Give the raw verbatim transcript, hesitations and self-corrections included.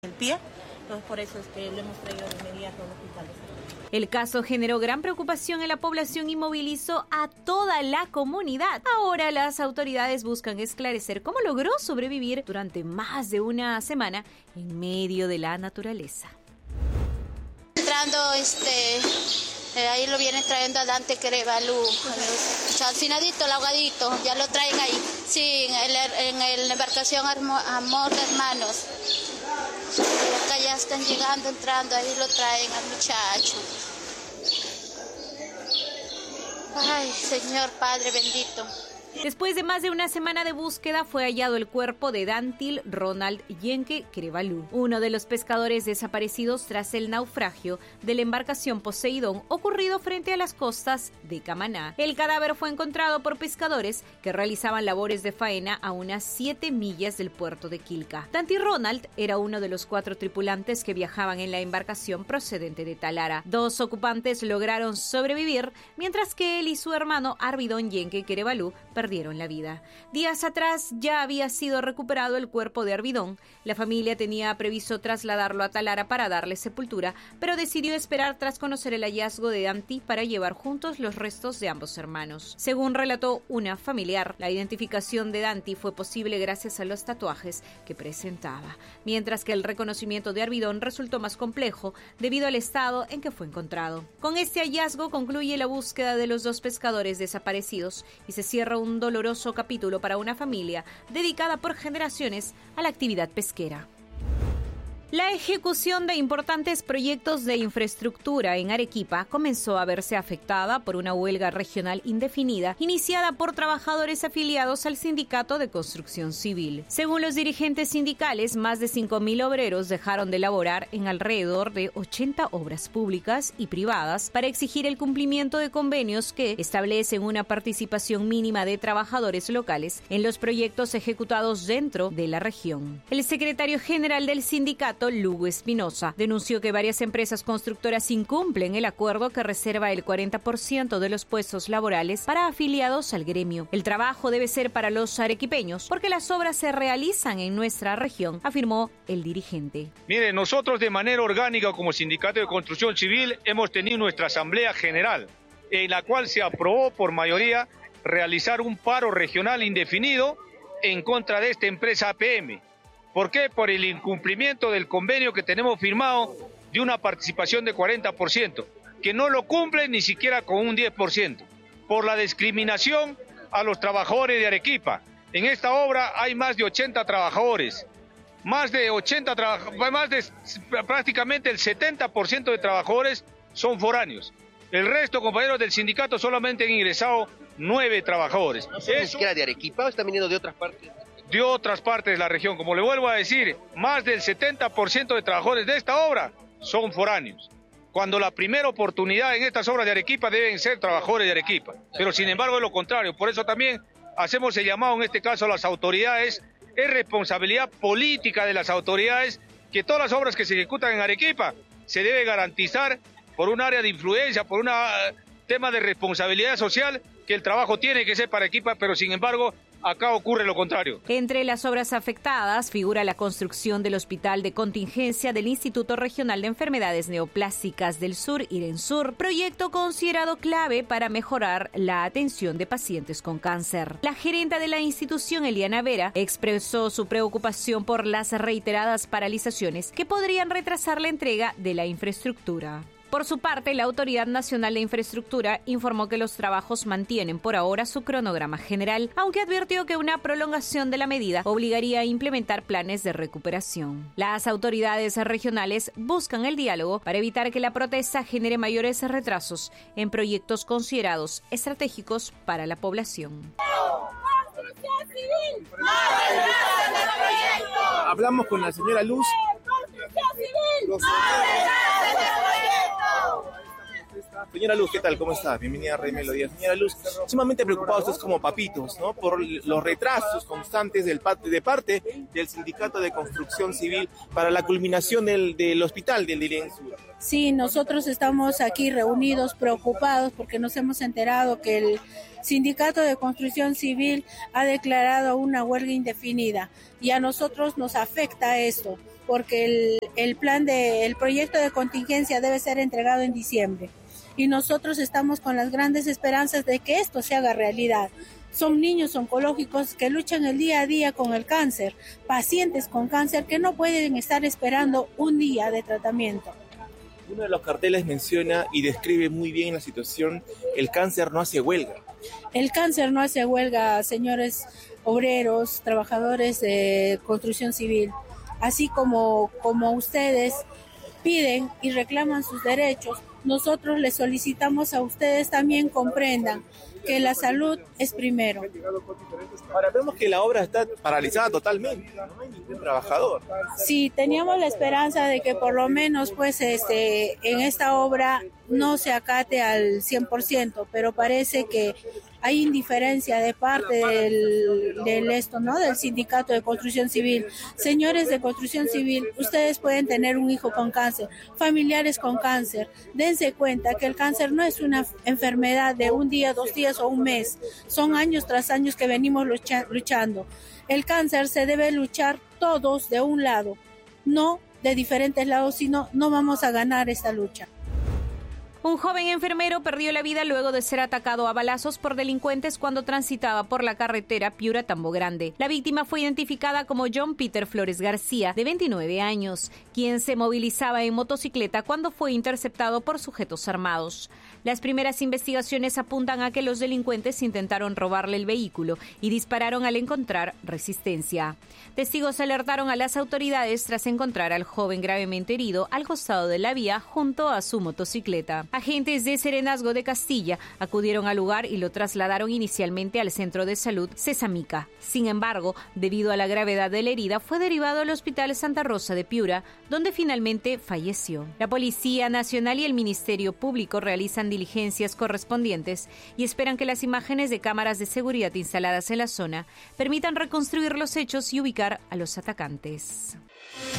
el pie, entonces por eso es que lo hemos traído de inmediato al hospital. El caso generó gran preocupación en la población y movilizó a toda la comunidad. Ahora las autoridades buscan esclarecer cómo logró sobrevivir durante más de una semana en medio de la naturaleza. Entrando, este, eh, ahí lo vienen trayendo a Dante Querevalú, al finadito, el ahogadito, ya lo traen ahí, sí, en, el, en la embarcación Amor de Hermanos. Acá ya están llegando, entrando, ahí lo traen al muchacho. Ay, Señor Padre bendito. Después de más de una semana de búsqueda, fue hallado el cuerpo de Dantil Ronald Yenke Querevalú, uno de los pescadores desaparecidos tras el naufragio de la embarcación Poseidón ocurrido frente a las costas de Camaná. El cadáver fue encontrado por pescadores que realizaban labores de faena a unas siete millas del puerto de Quilca. Dantil Ronald era uno de los cuatro tripulantes que viajaban en la embarcación procedente de Talara. Dos ocupantes lograron sobrevivir, mientras que él y su hermano Arvidón Yenke Querevalú perdieron la vida. Días atrás ya había sido recuperado el cuerpo de Arvidón. La familia tenía previsto trasladarlo a Talara para darle sepultura, pero decidió esperar tras conocer el hallazgo de Danti para llevar juntos los restos de ambos hermanos. Según relató una familiar, la identificación de Danti fue posible gracias a los tatuajes que presentaba, mientras que el reconocimiento de Arvidón resultó más complejo debido al estado en que fue encontrado. Con este hallazgo concluye la búsqueda de los dos pescadores desaparecidos y se cierra un doloroso capítulo para una familia dedicada por generaciones a la actividad pesquera. La ejecución de importantes proyectos de infraestructura en Arequipa comenzó a verse afectada por una huelga regional indefinida iniciada por trabajadores afiliados al Sindicato de Construcción Civil. Según los dirigentes sindicales, más de cinco mil obreros dejaron de laborar en alrededor de ochenta obras públicas y privadas para exigir el cumplimiento de convenios que establecen una participación mínima de trabajadores locales en los proyectos ejecutados dentro de la región. El secretario general del sindicato, Lugo Espinosa, denunció que varias empresas constructoras incumplen el acuerdo que reserva el cuarenta por ciento de los puestos laborales para afiliados al gremio. El trabajo debe ser para los arequipeños porque las obras se realizan en nuestra región, afirmó el dirigente. Mire, nosotros de manera orgánica como Sindicato de Construcción Civil hemos tenido nuestra Asamblea General, en la cual se aprobó por mayoría realizar un paro regional indefinido en contra de esta empresa A P M. ¿Por qué? Por el incumplimiento del convenio que tenemos firmado de una participación de cuarenta por ciento, que no lo cumple ni siquiera con un diez por ciento, por la discriminación a los trabajadores de Arequipa. En esta obra hay más de ochenta trabajadores, más de ochenta trabajadores, más de prácticamente el setenta por ciento de trabajadores son foráneos. El resto, compañeros del sindicato, solamente han ingresado nueve trabajadores. ¿No son ni siquiera de Arequipa o están viniendo de otras partes? De otras partes de la región. Como le vuelvo a decir, más del setenta por ciento de trabajadores de esta obra son foráneos, cuando la primera oportunidad en estas obras de Arequipa deben ser trabajadores de Arequipa, pero sin embargo es lo contrario. Por eso también hacemos el llamado en este caso a las autoridades. Es responsabilidad política de las autoridades que todas las obras que se ejecutan en Arequipa se debe garantizar por un área de influencia, por un tema de responsabilidad social, que el trabajo tiene que ser para Arequipa, pero sin embargo acá ocurre lo contrario. Entre las obras afectadas figura la construcción del Hospital de Contingencia del Instituto Regional de Enfermedades Neoplásicas del Sur, IRENSUR, proyecto considerado clave para mejorar la atención de pacientes con cáncer. La gerenta de la institución, Eliana Vera, expresó su preocupación por las reiteradas paralizaciones que podrían retrasar la entrega de la infraestructura. Por su parte, la Autoridad Nacional de Infraestructura informó que los trabajos mantienen por ahora su cronograma general, aunque advirtió que una prolongación de la medida obligaría a implementar planes de recuperación. Las autoridades regionales buscan el diálogo para evitar que la protesta genere mayores retrasos en proyectos considerados estratégicos para la población. Hablamos con la señora Luz. Los... Señora Luz, ¿qué tal? ¿Cómo está? Bienvenida a Rey Melodía. Señora Luz, sumamente preocupados ustedes como papitos, ¿no? Por los retrasos constantes del, de parte del Sindicato de Construcción Civil para la culminación del, del hospital del Darién Sur. Sí, nosotros estamos aquí reunidos preocupados porque nos hemos enterado que el Sindicato de Construcción Civil ha declarado una huelga indefinida y a nosotros nos afecta esto porque el, el plan de, el proyecto de contingencia debe ser entregado en diciembre. Y nosotros estamos con las grandes esperanzas de que esto se haga realidad. Son niños oncológicos que luchan el día a día con el cáncer, pacientes con cáncer que no pueden estar esperando un día de tratamiento. Uno de los carteles menciona y describe muy bien la situación, el cáncer no hace huelga. El cáncer no hace huelga, señores obreros, trabajadores de construcción civil, así como, como ustedes piden y reclaman sus derechos. Nosotros les solicitamos a ustedes también comprendan que la salud es primero. Ahora vemos que la obra está paralizada totalmente, no hay ningún trabajador. Sí, teníamos la esperanza de que por lo menos pues este en esta obra no se acate al cien por ciento, pero parece que hay indiferencia de parte del, del esto, ¿no? Del Sindicato de Construcción Civil. Señores de Construcción Civil, ustedes pueden tener un hijo con cáncer, familiares con cáncer. Dense cuenta que el cáncer no es una enfermedad de un día, dos días o un mes. Son años tras años que venimos lucha, luchando. El cáncer se debe luchar todos de un lado, no de diferentes lados, sino no vamos a ganar esta lucha. Un joven enfermero perdió la vida luego de ser atacado a balazos por delincuentes cuando transitaba por la carretera Piura-Tambo Grande. La víctima fue identificada como John Peter Flores García, de veintinueve años, quien se movilizaba en motocicleta cuando fue interceptado por sujetos armados. Las primeras investigaciones apuntan a que los delincuentes intentaron robarle el vehículo y dispararon al encontrar resistencia. Testigos alertaron a las autoridades tras encontrar al joven gravemente herido al costado de la vía junto a su motocicleta. Agentes de Serenazgo de Castilla acudieron al lugar y lo trasladaron inicialmente al Centro de Salud Sesamica. Sin embargo, debido a la gravedad de la herida, fue derivado al Hospital Santa Rosa de Piura, donde finalmente falleció. La Policía Nacional y el Ministerio Público realizan diligencias correspondientes y esperan que las imágenes de cámaras de seguridad instaladas en la zona permitan reconstruir los hechos y ubicar a los atacantes.